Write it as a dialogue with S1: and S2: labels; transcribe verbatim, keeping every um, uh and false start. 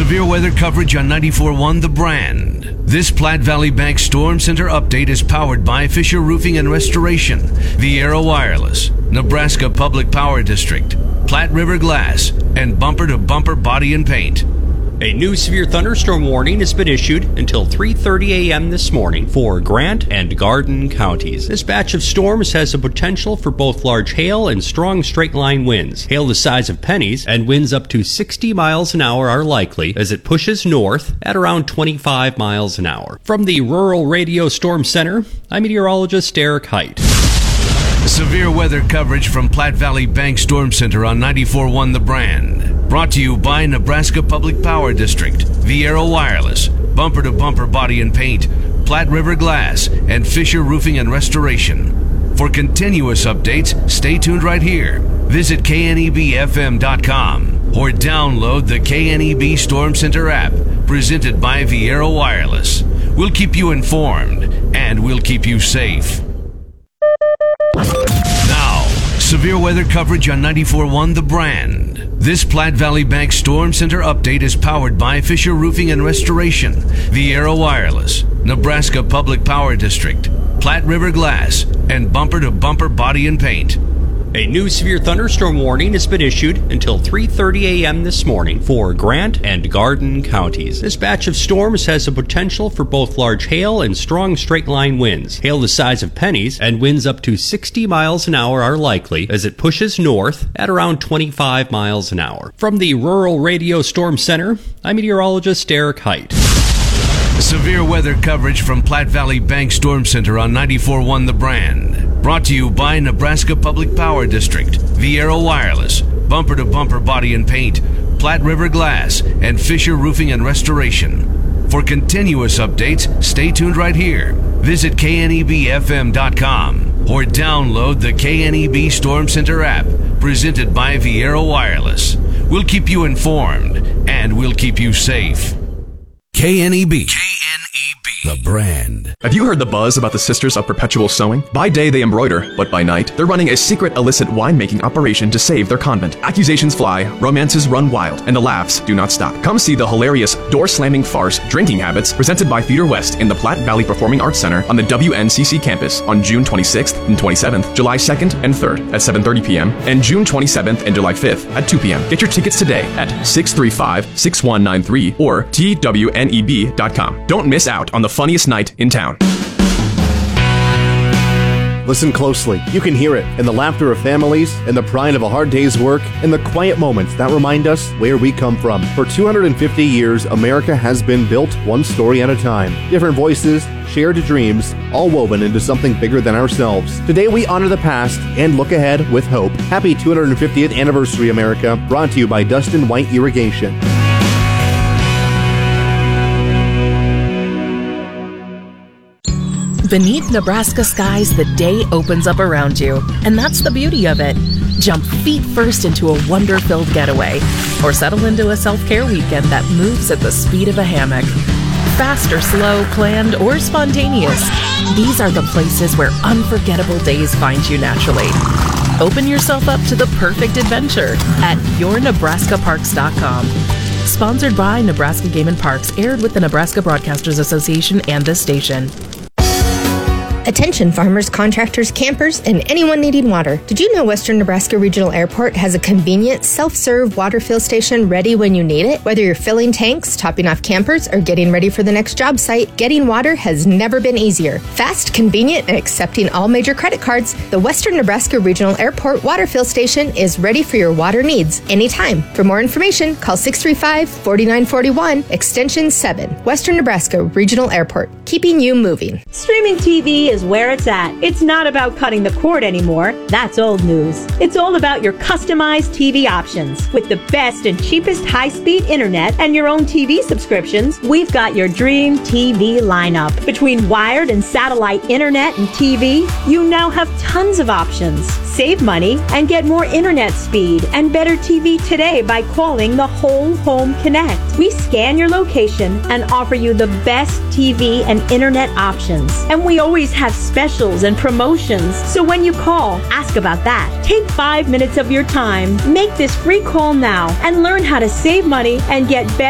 S1: Severe weather coverage on ninety-four point one The Brand. This Platte Valley Bank Storm Center update is powered by Fisher Roofing and Restoration, Viera Wireless, Nebraska Public Power District, Platte River Glass, and Bumper to Bumper Body and Paint.
S2: A new severe thunderstorm warning has been issued until three thirty a.m. this morning for Grant and Garden counties. This batch of storms has the potential for both large hail and strong straight-line winds. Hail the size of pennies and winds up to sixty miles an hour are likely as it pushes north at around twenty-five miles an hour. From the Rural Radio Storm Center, I'm meteorologist Eric Height.
S1: Severe weather coverage from Platte Valley Bank Storm Center on ninety-four point one The Brand. Brought to you by Nebraska Public Power District, Viera Wireless, Bumper to Bumper Body and Paint, Platte River Glass, and Fisher Roofing and Restoration. For continuous updates, stay tuned right here. Visit K N E B F M dot com or download the K N E B Storm Center app, presented by Viera Wireless. We'll keep you informed, and we'll keep you safe. Now, severe weather coverage on ninety-four point one The Brand. This Platte Valley Bank Storm Center update is powered by Fisher Roofing and Restoration, Viera Wireless, Nebraska Public Power District, Platte River Glass, and Bumper to Bumper Body and Paint.
S2: A new severe thunderstorm warning has been issued until three thirty a.m. this morning for Grant and Garden counties. This batch of storms has the potential for both large hail and strong straight-line winds. Hail the size of pennies and winds up to sixty miles an hour are likely as it pushes north at around twenty-five miles an hour. From the Rural Radio Storm Center, I'm meteorologist Eric Height.
S1: Severe weather coverage from Platte Valley Bank Storm Center on ninety-four point one The Brand. Brought to you by Nebraska Public Power District, Viera Wireless, Bumper to Bumper Body and Paint, Platte River Glass, and Fisher Roofing and Restoration. For continuous updates, stay tuned right here. Visit K N E B F M dot com or download the K N E B Storm Center app, presented by Viera Wireless. We'll keep you informed, and we'll keep you safe. K N E B. K N E B. The Brand.
S3: Have you heard the buzz about the Sisters of Perpetual Sewing? By day they embroider, but by night they're running a secret illicit winemaking operation to save their convent. Accusations fly, romances run wild, and the laughs do not stop. Come see the hilarious door-slamming farce Drinking Habits, presented by Theater West in the Platte Valley Performing Arts Center on the W N C C campus on June twenty-sixth and twenty-seventh, July second and third at seven thirty p.m. and June twenty-seventh and July fifth at two p.m. Get your tickets today at six three five, six one nine three or T W N E B dot com. Don't miss out on the funniest night in town.
S4: Listen closely. You can hear it in the laughter of families, in the pride of a hard day's work, in the quiet moments that remind us where we come from. For two hundred fifty years, America has been built one story at a time. Different voices, shared dreams, all woven into something bigger than ourselves. Today we honor the past and look ahead with hope. Happy two hundred fiftieth anniversary, America. Brought to you by Dustin White Irrigation.
S5: Beneath Nebraska skies, the day opens up around you, and that's the beauty of it. Jump feet first into a wonder-filled getaway, or settle into a self-care weekend that moves at the speed of a hammock. Fast or slow, planned or spontaneous, these are the places where unforgettable days find you naturally. Open yourself up to the perfect adventure at your nebraska parks dot com. Sponsored by Nebraska Game and Parks, aired with the Nebraska Broadcasters Association and this station.
S6: Attention farmers, contractors, campers, and anyone needing water. Did you know Western Nebraska Regional Airport has a convenient self-serve water fill station ready when you need it? Whether you're filling tanks, topping off campers, or getting ready for the next job site, getting water has never been easier. Fast, convenient, and accepting all major credit cards, the Western Nebraska Regional Airport water fill station is ready for your water needs anytime. For more information, call six three five, four nine four one, extension seven. Western Nebraska Regional Airport, keeping you moving.
S7: Streaming T V is where it's at. It's not about cutting the cord anymore. That's old news. It's all about your customized T V options. With the best and cheapest high-speed internet and your own T V subscriptions, we've got your dream T V lineup. Between wired and satellite internet and T V, you now have tons of options. Save money and get more internet speed and better T V today by calling the Whole Home Connect. We scan your location and offer you the best T V and internet options. And we always have specials and promotions. So when you call, ask about that. Take five minutes of your time, make this free call now, and learn how to save money and get better